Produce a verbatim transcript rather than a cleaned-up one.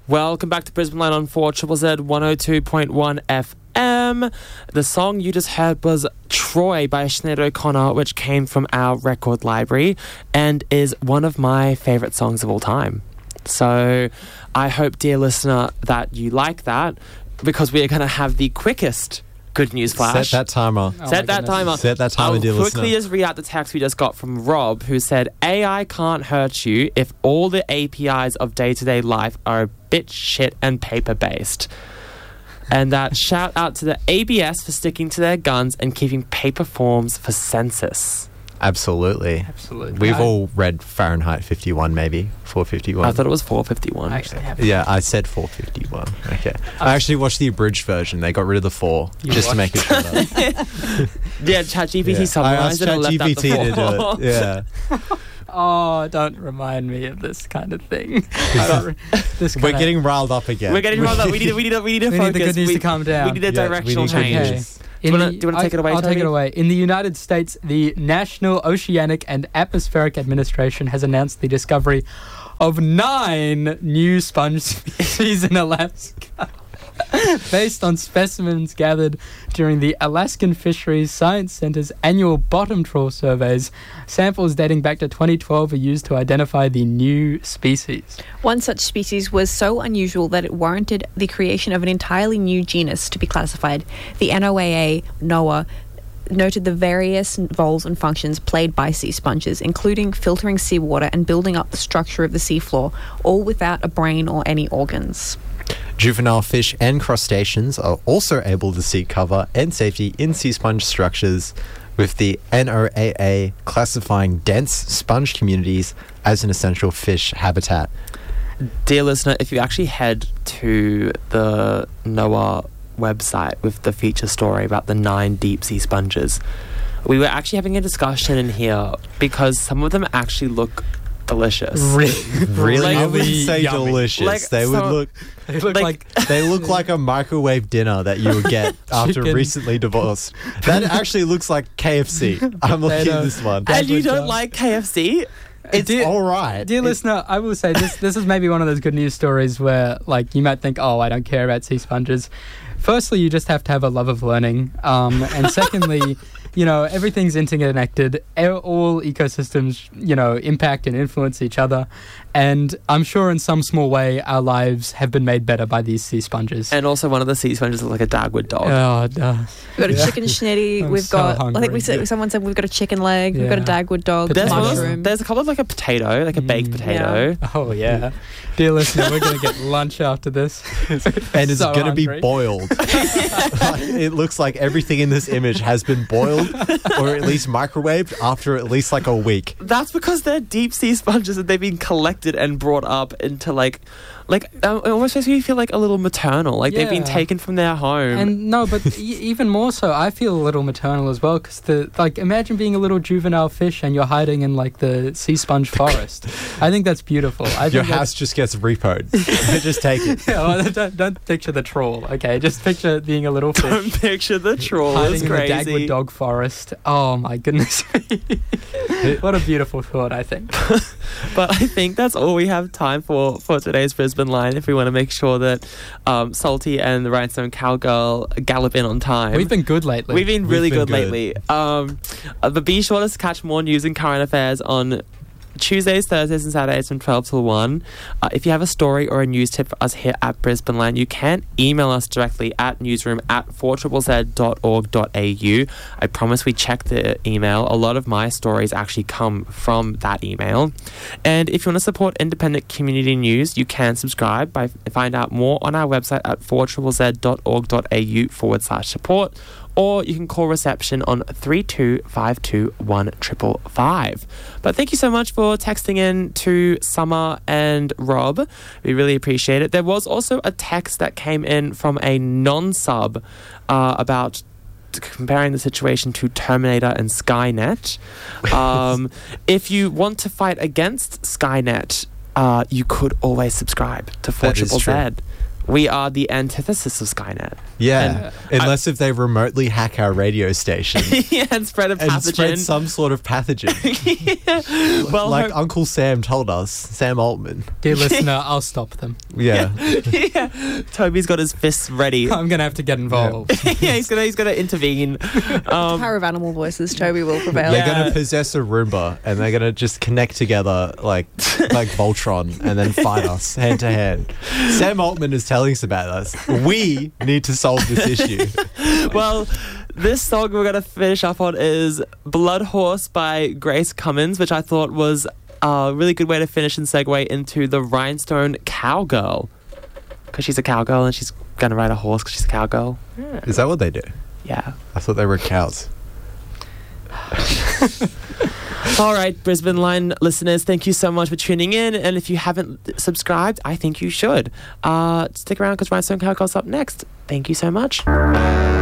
Welcome back to Brisbane Line on four Z Z one oh two point one F M. The song you just heard was Troy by Sinead O'Connor, which came from our record library and is one of my favourite songs of all time. So I hope, dear listener, that you like that, because we are going to have the quickest good news flash. Set that timer. Oh Set that goodness. timer. Set that timer, I'll dear quickly listener. just read out the text we just got from Rob, who said, A I can't hurt you if all the A P Is of day-to-day life are a bit shit and paper-based. And that shout out to the A B S for sticking to their guns and keeping paper forms for census. Absolutely. Absolutely. We've I- all read Fahrenheit fifty-one, maybe. four fifty-one. I thought it was four fifty-one. I actually have. Yeah, I said four fifty-one. Okay. I actually watched the abridged version. They got rid of the four You just to make it shorter. Yeah, ChatGPT Yeah. summarized it I and asked left out the ChatGPT to four. do it. Yeah. Oh, don't remind me of this kind of thing. I don't re- this We're kinda- getting riled up again. We're getting wrong. We need, we need, we need to We focus. need the good news we, to calm down. We need a Yeah, we directional need good change. news. Do you In wanna- the- do you wanna take I- it away, I'll take Toby? it away. In the United States, the National Oceanic and Atmospheric Administration has announced the discovery of nine new sponge species in Alaska. Based on specimens gathered during the Alaskan Fisheries Science Center's annual bottom trawl surveys, samples dating back to twenty twelve are used to identify the new species. One such species was so unusual that it warranted the creation of an entirely new genus to be classified. The N O A A, NOAA, noted the various roles and functions played by sea sponges, including filtering seawater and building up the structure of the seafloor, all without a brain or any organs. Juvenile fish and crustaceans are also able to seek cover and safety in sea sponge structures, with the N O A A classifying dense sponge communities as an essential fish habitat. Dear listener, if you actually head to the NOAA website with the feature story about the nine deep sea sponges, we were actually having a discussion in here because some of them actually look delicious. Really? Like, I wouldn't say yummy. delicious. Like, they would so- look They look Like- like, they look like a microwave dinner that you would get after Chicken. recently divorced. That actually looks like K F C. I'm looking at Potato. this one. And you Good don't job. like K F C? It's Dear- all right. Dear It- listener, I will say this this is maybe one of those good news stories where, like, you might think, oh, I don't care about sea sponges. Firstly, you just have to have a love of learning. Um, and secondly, you know, everything's interconnected. E- All ecosystems, you know, impact and influence each other. And I'm sure in some small way our lives have been made better by these sea sponges. And also one of the sea sponges is like a Dagwood dog. Oh, it does. We've got a Yeah. chicken schnitty. I'm We've so got, I hungry. think we said, someone said we've got a chicken leg. We've got a Yeah. Dagwood dog. There's, one of those- mushroom. there's a couple of like a potato, like a baked Mm. potato. Oh, yeah. Dear listener, we're going to get lunch after this. and it's So going to be hungry. boiled. Like, it looks like everything in this image has been boiled or at least microwaved after at least like a week. That's because they're deep sea sponges and they've been collected and brought up into like, like um, it almost makes me feel like a little maternal. Like they've been Yeah. taken from their home. And no, but e- even more so, I feel a little maternal as well, because the like, imagine being a little juvenile fish and you're hiding in like the sea sponge forest. I think that's beautiful. I Your think house just gets repoed. Just take it. Yeah, well, don't, don't picture the trawl, okay? Just picture being a little Don't fish picture the troll hiding is in the crazy. Dagwood dog forest. Oh my goodness me! What a beautiful thought, I think. But I think that's all we have time for for today's Brisbane Line. If we want to make sure that um, Salty and the Rhinestone Cowgirl gallop in on time. We've been good lately. We've been We've really been good, good. lately. Um, uh, but be sure to catch more news and current affairs on Tuesdays, Thursdays and Saturdays from twelve till one. Uh, if you have a story or a news tip for us here at Brisbane Line, you can email us directly at newsroom at four z z dot org dot a u. I promise we check the email. A lot of my stories actually come from that email. And if you want to support independent community news, you can subscribe by find out more on our website at four z z dot org dot a u forward slash support. Or you can call reception on three two five two one five five five. But thank you so much for texting in to Summer and Rob. We really appreciate it. There was also a text that came in from a non-sub uh, about comparing the situation to Terminator and Skynet. Um, if you want to fight against Skynet, uh, you could always subscribe to four That Z is Z. true. We are the antithesis of Skynet. Yeah, And unless if they remotely hack our radio station yeah, and spread a and spread pathogen. some sort of pathogen. yeah. Well, like ho- Uncle Sam told us, Sam Altman. Dear listener, I'll stop them. Yeah. yeah. Toby's got his fists ready. I'm going to have to get involved. yeah, he's gonna he's gonna intervene. Um, Power of animal voices, Toby will prevail. They're Yeah. gonna possess a Roomba and they're gonna just connect together like like Voltron and then fight us hand to hand. Sam Altman is telling us about us. We need to solve this issue. well, this song we're gonna finish up on is "Blood Horse" by Grace Cummins, which I thought was a really good way to finish and segue into the Rhinestone Cowgirl, because she's a cowgirl and she's gonna ride a horse because she's a cowgirl. Yeah. Is that what they do? yeah. I thought they were cows. All right, Brisbane Line listeners, thank you so much for tuning in. And if you haven't subscribed, I think you should. Uh, stick around because Rhinestone Cowgirl's up next. Thank you so much.